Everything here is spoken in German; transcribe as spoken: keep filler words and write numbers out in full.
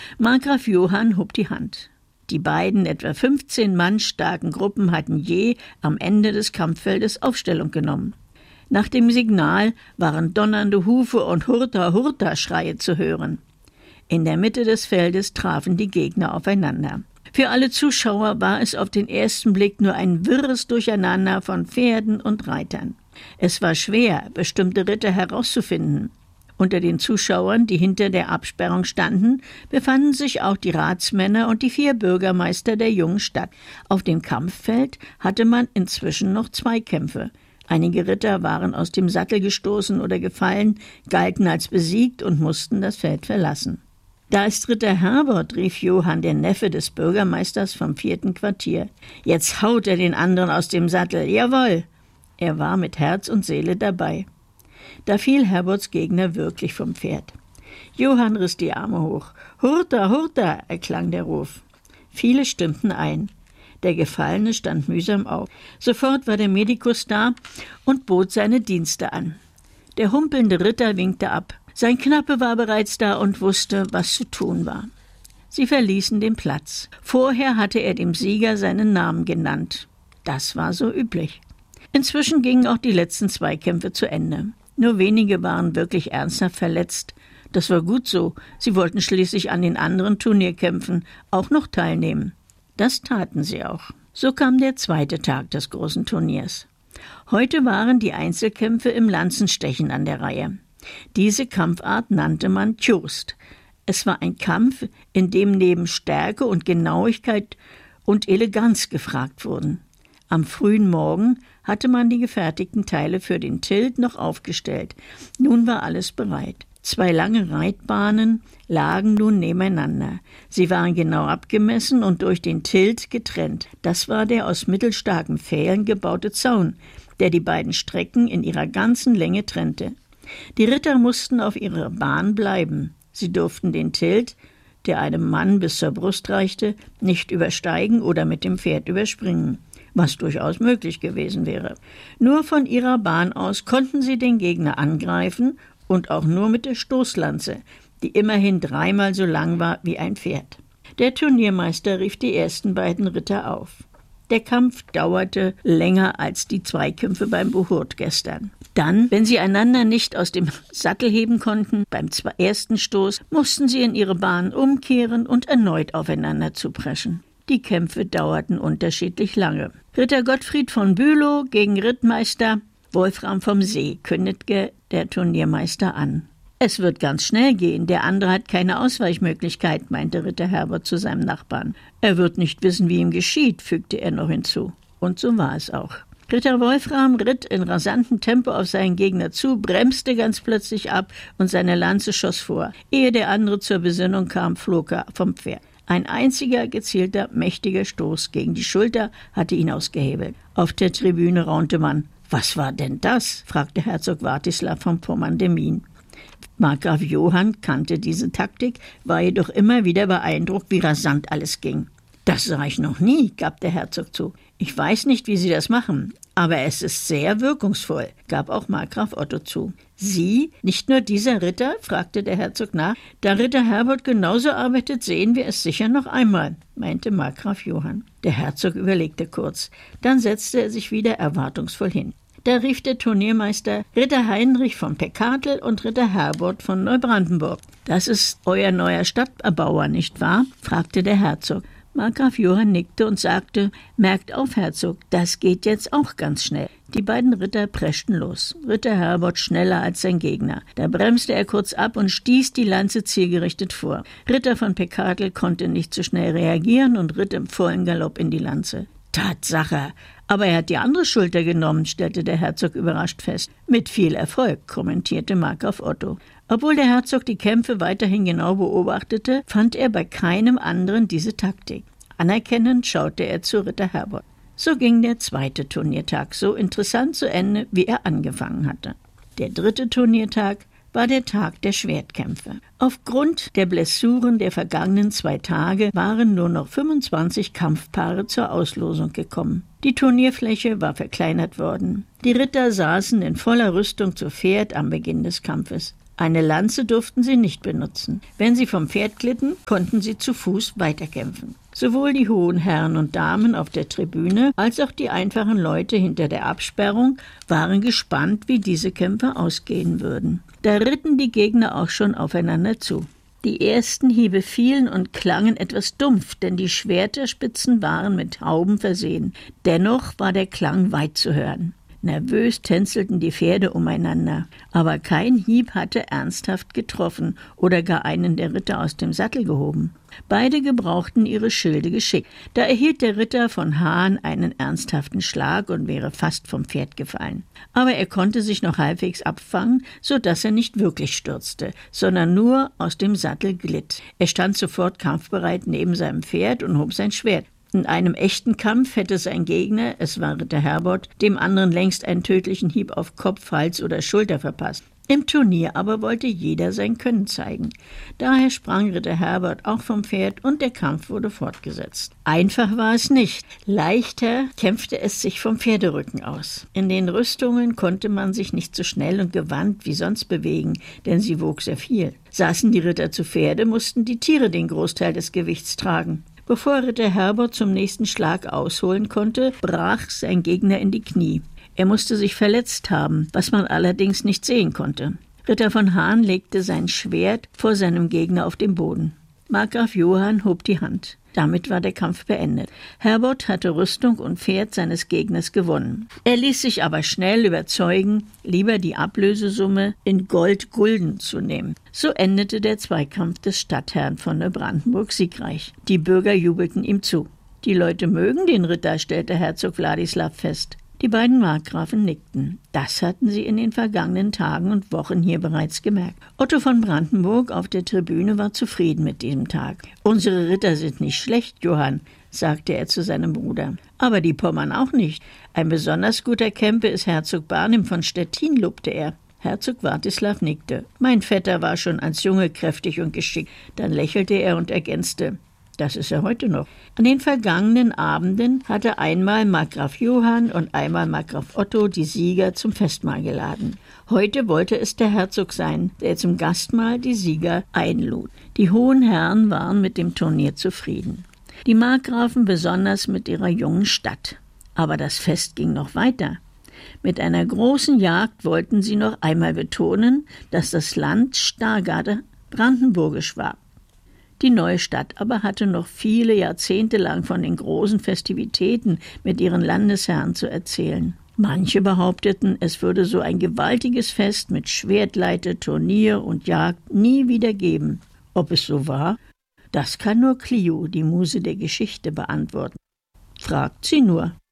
Markgraf Johann hob die Hand. Die beiden etwa fünfzehn Mann starken Gruppen hatten je am Ende des Kampffeldes Aufstellung genommen. Nach dem Signal waren donnernde Hufe und Hurta-Hurta-Schreie zu hören. In der Mitte des Feldes trafen die Gegner aufeinander. Für alle Zuschauer war es auf den ersten Blick nur ein wirres Durcheinander von Pferden und Reitern. Es war schwer, bestimmte Ritter herauszufinden. Unter den Zuschauern, die hinter der Absperrung standen, befanden sich auch die Ratsmänner und die vier Bürgermeister der jungen Stadt. Auf dem Kampffeld hatte man inzwischen noch Zweikämpfe. Einige Ritter waren aus dem Sattel gestoßen oder gefallen, galten als besiegt und mussten das Feld verlassen. »Da ist Ritter Herbert«, rief Johann, der Neffe des Bürgermeisters vom vierten Quartier. »Jetzt haut er den anderen aus dem Sattel, jawohl!« Er war mit Herz und Seele dabei. Da fiel Herberts Gegner wirklich vom Pferd. Johann riss die Arme hoch. »Hurta, hurta«, erklang der Ruf. Viele stimmten ein. Der Gefallene stand mühsam auf. Sofort war der Medikus da und bot seine Dienste an. Der humpelnde Ritter winkte ab. Sein Knappe war bereits da und wusste, was zu tun war. Sie verließen den Platz. Vorher hatte er dem Sieger seinen Namen genannt. Das war so üblich. Inzwischen gingen auch die letzten Zweikämpfe zu Ende. Nur wenige waren wirklich ernsthaft verletzt. Das war gut so. Sie wollten schließlich an den anderen Turnierkämpfen auch noch teilnehmen. Das taten sie auch. So kam der zweite Tag des großen Turniers. Heute waren die Einzelkämpfe im Lanzenstechen an der Reihe. Diese Kampfart nannte man Tjurst. Es war ein Kampf, in dem neben Stärke und Genauigkeit und Eleganz gefragt wurden. Am frühen Morgen hatte man die gefertigten Teile für den Tilt noch aufgestellt. Nun war alles bereit. Zwei lange Reitbahnen lagen nun nebeneinander. Sie waren genau abgemessen und durch den Tilt getrennt. Das war der aus mittelstarken Pfählen gebaute Zaun, der die beiden Strecken in ihrer ganzen Länge trennte. Die Ritter mussten auf ihrer Bahn bleiben. Sie durften den Tilt, der einem Mann bis zur Brust reichte, nicht übersteigen oder mit dem Pferd überspringen, was durchaus möglich gewesen wäre. Nur von ihrer Bahn aus konnten sie den Gegner angreifen und auch nur mit der Stoßlanze, die immerhin dreimal so lang war wie ein Pferd. Der Turniermeister rief die ersten beiden Ritter auf. Der Kampf dauerte länger als die Zweikämpfe beim Buhurt gestern. Dann, wenn sie einander nicht aus dem Sattel heben konnten, beim ersten Stoß, mussten sie in ihre Bahn umkehren und erneut aufeinander zupreschen. Die Kämpfe dauerten unterschiedlich lange. Ritter Gottfried von Bülow gegen Rittmeister Wolfram vom See, kündigte der Turniermeister an. »Es wird ganz schnell gehen, der andere hat keine Ausweichmöglichkeit«, meinte Ritter Herbert zu seinem Nachbarn. »Er wird nicht wissen, wie ihm geschieht«, fügte er noch hinzu. Und so war es auch. Ritter Wolfram ritt in rasantem Tempo auf seinen Gegner zu, bremste ganz plötzlich ab und seine Lanze schoss vor. Ehe der andere zur Besinnung kam, flog er vom Pferd. Ein einziger gezielter, mächtiger Stoß gegen die Schulter hatte ihn ausgehebelt. Auf der Tribüne raunte man. »Was war denn das?« fragte Herzog Wartislav von Pommern-Demmin. Markgraf Johann kannte diese Taktik, war jedoch immer wieder beeindruckt, wie rasant alles ging. »Das sah ich noch nie«, gab der Herzog zu. »Ich weiß nicht, wie Sie das machen, aber es ist sehr wirkungsvoll«, gab auch Markgraf Otto zu. »Sie, nicht nur dieser Ritter?«, fragte der Herzog nach. »Da Ritter Herbert genauso arbeitet, sehen wir es sicher noch einmal«, meinte Markgraf Johann. Der Herzog überlegte kurz. Dann setzte er sich wieder erwartungsvoll hin. Da rief der Turniermeister Ritter Heinrich von Peckatel und Ritter Herbert von Neubrandenburg. »Das ist euer neuer Stadterbauer, nicht wahr?«, fragte der Herzog. Markgraf Johann nickte und sagte, »Merkt auf, Herzog, das geht jetzt auch ganz schnell.« Die beiden Ritter preschten los. Ritter Herbert schneller als sein Gegner. Da bremste er kurz ab und stieß die Lanze zielgerichtet vor. Ritter von Peckatel konnte nicht so schnell reagieren und ritt im vollen Galopp in die Lanze. »Tatsache, aber er hat die andere Schulter genommen«, stellte der Herzog überrascht fest. »Mit viel Erfolg«, kommentierte Markgraf Otto. Obwohl der Herzog die Kämpfe weiterhin genau beobachtete, fand er bei keinem anderen diese Taktik. Anerkennend schaute er zu Ritter Herbert. So ging der zweite Turniertag so interessant zu Ende, wie er angefangen hatte. Der dritte Turniertag war der Tag der Schwertkämpfe. Aufgrund der Blessuren der vergangenen zwei Tage waren nur noch fünfundzwanzig Kampfpaare zur Auslosung gekommen. Die Turnierfläche war verkleinert worden. Die Ritter saßen in voller Rüstung zu Pferd am Beginn des Kampfes. Eine Lanze durften sie nicht benutzen. Wenn sie vom Pferd glitten, konnten sie zu Fuß weiterkämpfen. Sowohl die hohen Herren und Damen auf der Tribüne als auch die einfachen Leute hinter der Absperrung waren gespannt, wie diese Kämpfe ausgehen würden. Da ritten die Gegner auch schon aufeinander zu. Die ersten Hiebe fielen und klangen etwas dumpf, denn die Schwerterspitzen waren mit Hauben versehen. Dennoch war der Klang weit zu hören. Nervös tänzelten die Pferde umeinander, aber kein Hieb hatte ernsthaft getroffen oder gar einen der Ritter aus dem Sattel gehoben. Beide gebrauchten ihre Schilde geschickt. Da erhielt der Ritter von Hahn einen ernsthaften Schlag und wäre fast vom Pferd gefallen. Aber er konnte sich noch halbwegs abfangen, so dass er nicht wirklich stürzte, sondern nur aus dem Sattel glitt. Er stand sofort kampfbereit neben seinem Pferd und hob sein Schwert. In einem echten Kampf hätte sein Gegner, es war Ritter Herbert, dem anderen längst einen tödlichen Hieb auf Kopf, Hals oder Schulter verpasst. Im Turnier aber wollte jeder sein Können zeigen. Daher sprang Ritter Herbert auch vom Pferd und der Kampf wurde fortgesetzt. Einfach war es nicht. Leichter kämpfte es sich vom Pferderücken aus. In den Rüstungen konnte man sich nicht so schnell und gewandt wie sonst bewegen, denn sie wog sehr viel. Saßen die Ritter zu Pferde, mussten die Tiere den Großteil des Gewichts tragen. Bevor Ritter Herbert zum nächsten Schlag ausholen konnte, brach sein Gegner in die Knie. Er musste sich verletzt haben, was man allerdings nicht sehen konnte. Ritter von Hahn legte sein Schwert vor seinem Gegner auf den Boden. Markgraf Johann hob die Hand. Damit war der Kampf beendet. Herbert hatte Rüstung und Pferd seines Gegners gewonnen. Er ließ sich aber schnell überzeugen, lieber die Ablösesumme in Gold-Gulden zu nehmen. So endete der Zweikampf des Stadtherrn von Neubrandenburg siegreich. Die Bürger jubelten ihm zu. Die Leute mögen den Ritter, stellte Herzog Wladislaw fest. Die beiden Markgrafen nickten. Das hatten sie in den vergangenen Tagen und Wochen hier bereits gemerkt. Otto von Brandenburg auf der Tribüne war zufrieden mit diesem Tag. »Unsere Ritter sind nicht schlecht, Johann«, sagte er zu seinem Bruder. »Aber die Pommern auch nicht. Ein besonders guter Kämpe ist Herzog Barnim von Stettin«, lobte er. Herzog Wartislav nickte. »Mein Vetter war schon als Junge kräftig und geschickt.« Dann lächelte er und ergänzte: »Das ist er heute noch.« An den vergangenen Abenden hatte einmal Markgraf Johann und einmal Markgraf Otto die Sieger zum Festmahl geladen. Heute wollte es der Herzog sein, der zum Gastmahl die Sieger einlud. Die hohen Herren waren mit dem Turnier zufrieden. Die Markgrafen besonders mit ihrer jungen Stadt. Aber das Fest ging noch weiter. Mit einer großen Jagd wollten sie noch einmal betonen, dass das Land Stargarde brandenburgisch war. Die neue Stadt aber hatte noch viele Jahrzehnte lang von den großen Festivitäten mit ihren Landesherren zu erzählen. Manche behaupteten, es würde so ein gewaltiges Fest mit Schwertleite, Turnier und Jagd nie wieder geben. Ob es so war? Das kann nur Clio, die Muse der Geschichte, beantworten. Fragt sie nur.